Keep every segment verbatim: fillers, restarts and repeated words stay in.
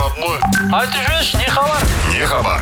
родной. А ты же не хабар. Не хабар.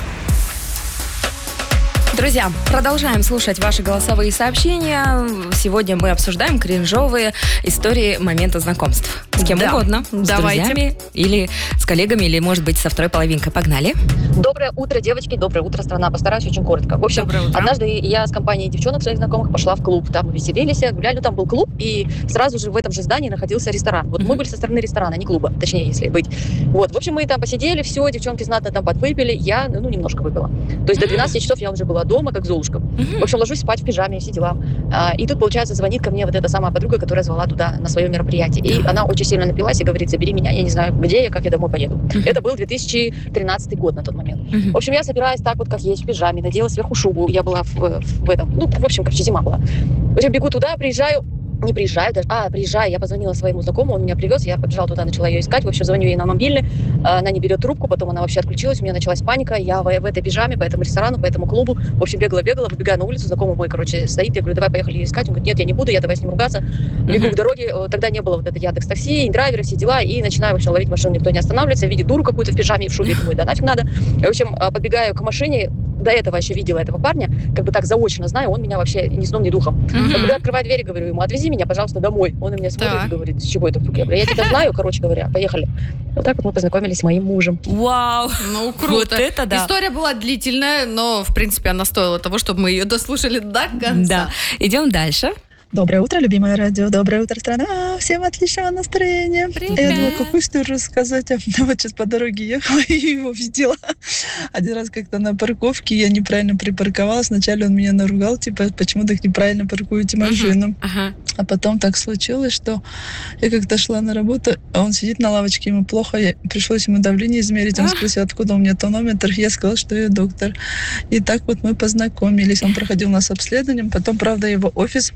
Друзья, продолжаем слушать ваши голосовые сообщения. Сегодня мы обсуждаем кринжовые истории момента знакомств. С кем Да. угодно. С Давайте. друзьями или с коллегами, или, может быть, со второй половинкой. Погнали. Доброе утро, девочки, доброе утро, страна. Постараюсь очень коротко. В общем, Доброе утро. однажды я с компанией девчонок своих знакомых пошла в клуб. Там мы веселились, гуляли, там был клуб, и сразу же в этом же здании находился ресторан. Вот мы были со стороны ресторана, не клуба, точнее, если быть. Вот, в общем, мы там посидели, все, девчонки знатно там подвыпили, я, ну, немножко выпила. То есть до двенадцати часов я уже была дома, как Золушка. В общем, ложусь спать в пижаме, все дела. А, и тут, получается, звонит ко мне вот эта самая подруга, которая звала туда на свое мероприятие. И она очень сильно напилась и говорит: забери меня, я не знаю, где я, как я домой поеду. Это был две тысячи тринадцатый год на тот момент. В общем, я собираюсь так вот, как есть, в пижаме, надела сверху шубу. Я была в, в этом, ну, в общем, короче, зима была. В общем, бегу туда, приезжаю, не приезжаю даже, а, приезжаю, я позвонила своему знакомому, он меня привез, я побежала туда, начала ее искать, в общем, звоню ей на мобильный, она не берет трубку, потом она вообще отключилась, у меня началась паника, я в, в этой пижаме, по этому ресторану, по этому клубу, в общем, бегала-бегала, выбегаю на улицу, знакомый мой, короче, стоит, я говорю: давай поехали ее искать, он говорит: нет, я не буду, я давай с ним ругаться, бегу к дороге, тогда не было вот это Яндекс.Такси, драйверы, все дела, и начинаю, в общем, ловить машину, никто не останавливается, видит дуру какую-то в пижаме и в шубе, думаю: да нафиг надо, в общем, подбегаю к машине. До этого еще видела этого парня, как бы так заочно знаю, он меня вообще ни сном, ни духом. Мгм. Когда открываю дверь, говорю ему: отвези меня, пожалуйста, домой. Он на меня смотрит Так. и говорит: с чего это вдруг? Я говорю: я тебя знаю, короче говоря, поехали. Вот так вот мы познакомились с моим мужем. Вау. Ну, круто. Вот это да. История была длительная, но, в принципе, она стоила того, чтобы мы ее дослушали до конца. Да. Идем дальше. Доброе утро, любимое радио. Доброе утро, страна. Всем отличного настроения. Привет. Я думаю, какую историю рассказать. А вот сейчас по дороге ехала и его видела. Один раз как-то на парковке я неправильно припарковалась. Вначале он меня наругал, типа: почему так неправильно паркуете машину? Ага. А потом так случилось, что я как-то шла на работу, а он сидит на лавочке, ему плохо, я, пришлось ему давление измерить. Он спросил, откуда у меня тонометр. Я сказала, что я доктор. И так вот мы познакомились. Он проходил у нас обследование. Потом, правда, его офис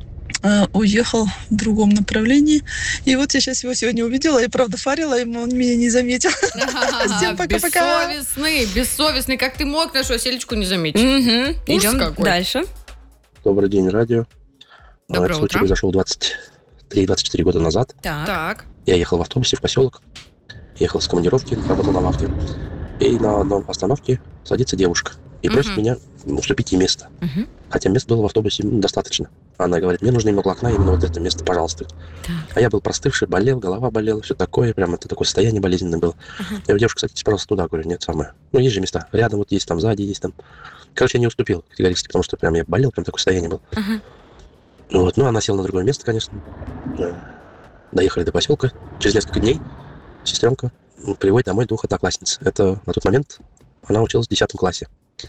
э, уехал в другом направлении. И вот я сейчас его сегодня увидела, и правда фарила ему, он меня не заметил. Всем пока-пока. Бессовестный, бессовестный. Как ты мог нашу Оселечку не заметить? Мгм. Ужас Идем какой. дальше. Добрый день, радио. Доброе Этот случай утро. произошел двадцать три - двадцать четыре года назад. Так. Так. Я ехал в автобусе в поселок. Ехал с командировки, работал на вахте. И на одной остановке садится девушка. И просит Мгм. меня уступить ей место. Мгм. Хотя мест было в автобусе ну, достаточно. Она говорит: мне нужно немного окна, именно вот это место, пожалуйста. А я был простывший, болел, голова болела, все такое. Прям это такое состояние болезненное было. Я говорю: девушка, садитесь, пожалуйста, туда. Говорю: нет, самое. Ну, есть же места. Рядом вот есть, там сзади есть, там. Короче, я не уступил категорически, потому что прям я болел, прям такое состояние было. Ага. Вот, ну, она села на другое место, конечно. Э, Доехали до поселка. Через несколько дней сестренка приводит домой двух одноклассниц. Это на тот момент она училась в десятом классе.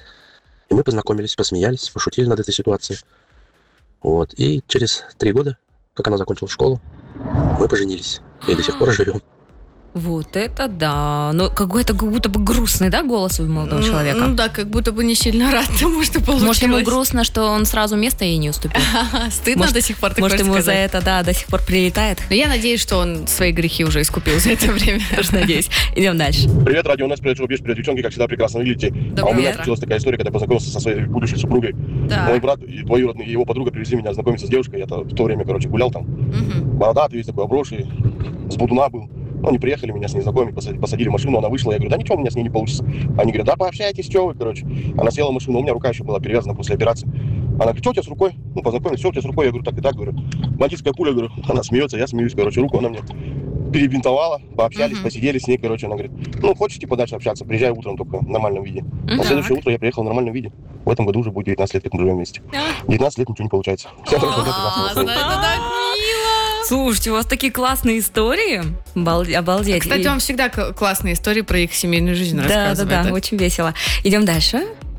И мы познакомились, посмеялись, пошутили над этой ситуацией. Вот. И через три года, как она закончила школу, мы поженились. И до сих пор живем. Вот это да. Но какой-то как будто бы грустный, да, голос у молодого Ну, человека? Ну да, как будто бы не сильно рад тому, что получилось. Может, ему грустно, что он сразу место ей не уступил? Стыдно Может, до сих пор такое Может, ему за сказать. это, да, до сих пор прилетает? Но я надеюсь, что он свои грехи уже искупил за это время. Тоже надеюсь. Идем дальше. Привет, радио. У нас привет, привет, привет, девчонки, как всегда, прекрасно выглядите. Доброе а у меня утро. случилась такая история, когда я познакомился со своей будущей супругой. Так. Мой брат и двоюродный, и его подруга привезли меня знакомиться с девушкой. Я в то время, короче, гулял там. Мгм. Бородатый, весь такой обросший, с будуна был. Ну, они приехали, меня с ней знакомить, посадили, посадили в машину, она вышла. Я говорю: да ничего, у меня с ней не получится. Они говорят: да пообщайтесь, что вы, короче. Она села в машину, у меня рука еще была перевязана после операции. Она говорит: что у тебя с рукой? Ну, познакомились, что у тебя с рукой? Я говорю: так и так, говорю. Бандитская пуля, говорю. Она смеется, я смеюсь, короче, руку она мне перебинтовала, пообщались, Мгм. посидели с ней, короче. Она говорит: ну, хочешь, типа, дальше общаться, приезжай утром только в нормальном виде. Мгм. На следующее Так. утро я приехал в нормальном виде. В этом году уже будет девятнадцать лет, как мы живем вместе. А. девятнадцать лет ничего не получается. Всем хорошего дня, А, прекрасного ну настроения. это так мило. Слушайте, у вас такие классные истории. Обал- Обалдеть. Кстати, И- он всегда к- классные истории про их семейную жизнь Да, да, рассказывает. да, очень весело. Идем дальше.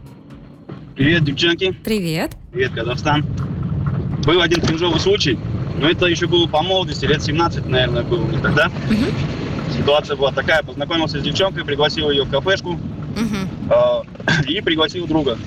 Привет, девчонки. Привет. Привет, Казахстан. Был один кринжовый случай, но это еще было по молодости, лет семнадцать, наверное, было мне тогда. Ситуация была такая: познакомился с девчонкой, пригласил ее в кафешку Мгм. э, и пригласил друга.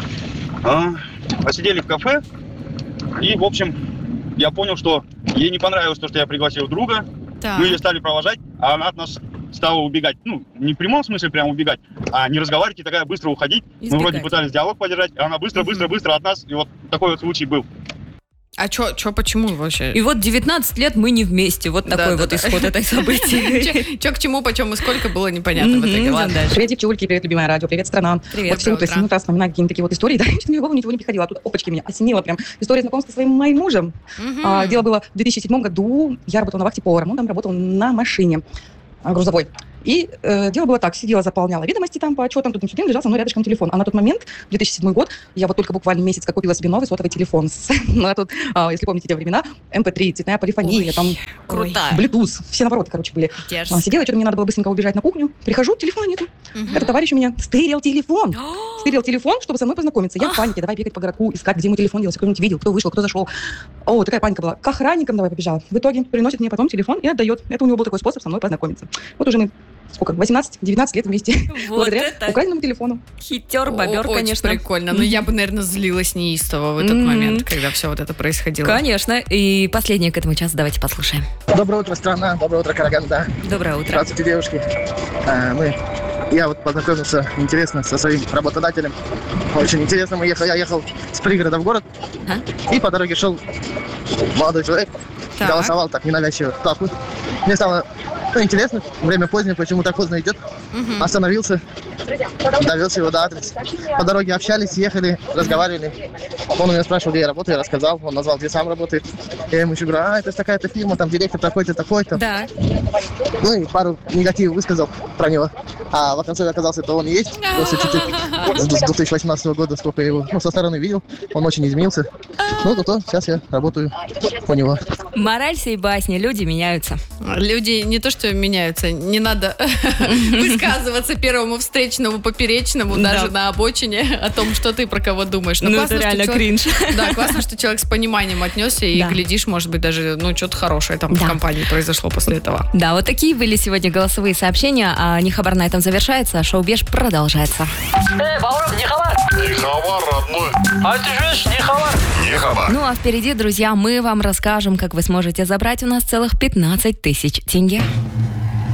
А, посидели в кафе, и, в общем, я понял, что ей не понравилось то, что я пригласил друга. Так. Мы ее стали провожать, а она от нас стала убегать. Ну, не в прямом смысле прям убегать, а не разговаривать и такая быстро уходить. Мы Избегать. вроде пытались диалог поддержать, а она быстро, быстро, быстро от нас. И вот такой вот случай был. А чё, чё, почему вообще? И вот девятнадцать лет мы не вместе. Вот Да, такой да, вот да. исход этой события. Чё к чему, почем и сколько было непонятно в итоге. Ладно. Привет, девчульки, привет, любимое радио, привет, страна. Привет, вот все доброе утро сижу, раз вспоминаю какие-нибудь такие вот истории, да, что мне в голову ничего не приходило, а тут опачки меня осенило прям. История знакомства с своим моим мужем. Мгм. А, дело было в две тысячи седьмом году, я работала на вахте поваром, он там работал на машине а, грузовой. И э, дело было так, сидела, заполняла ведомости там по отчетам, тут сюда лежал со мной рядышком телефон. А на тот момент, две тысячи седьмой год, я вот только буквально месяц как купила себе новый сотовый телефон. С, на тот, а, если помните те времена, эм пэ три, цветная полифония, Ой, там крутая. Bluetooth, все навороты, короче, были. А, сидела, что-то мне надо было быстренько убежать на кухню. Прихожу, телефона нету. Мгм. Это товарищ у меня стырил телефон. Стырил телефон, чтобы со мной познакомиться. Я в панике, давай бегать по городку, искать, где мой телефон делся, кто-нибудь видел, кто вышел, кто зашел. О, такая паника была. К охранникам давай побежала. В итоге приносит мне потом телефон и отдает. Это у него был такой способ со мной познакомиться. Вот уже мы сколько, восемнадцать-девятнадцать лет вместе. Вот Благодаря это украденному телефону. хитер, бобер, О, очень конечно. прикольно. Но я бы, наверное, злилась неистово в этот Мгм. момент, когда все вот это происходило. Конечно. И последнее к этому часу давайте послушаем. Доброе утро, страна. Доброе утро, Караганда. Доброе утро. Здравствуйте, девушки. А, мы, я вот познакомился, интересно, со своим работодателем. Очень интересно. Мы ехал, я ехал с пригорода в город. А? И по дороге шел молодой человек. Так. Голосовал так ненавязчиво. Так, вот. Мне стало ну, интересно. Время позднее, почему так поздно идет. Мгм. Остановился. Довез его до адреса. По дороге общались, ехали, разговаривали. Он у меня спрашивал, где я работаю, я рассказал. Он назвал, где сам работает. Я ему еще говорю, а, это такая-то фирма, там директор такой-то, такой-то. Да. Ну и пару негативов высказал про него. А в конце оказался, это он и есть. После чуть-чуть с две тысячи восемнадцатого года, сколько я его ну, со стороны видел, он очень изменился. Ну, зато сейчас я работаю у него. Мораль сей басни. Люди меняются. Люди не то что меняются, не надо высказываться первому встречному поперечному, Да. даже на обочине, о том, что ты про кого думаешь. Но Ну, классно, это что реально человек- кринж. Да, классно, что человек с пониманием отнесся, и, Да. глядишь, может быть, даже, ну, что-то хорошее там в Да. компании произошло после этого. Да, вот такие были сегодня голосовые сообщения, а Нехабар на этом завершается, а шоу-беж продолжается. Нихавар, родной. А ты же Нихавар. Нихавар. Ну а впереди, друзья, мы вам расскажем, как вы сможете забрать у нас целых пятнадцать тысяч тенге.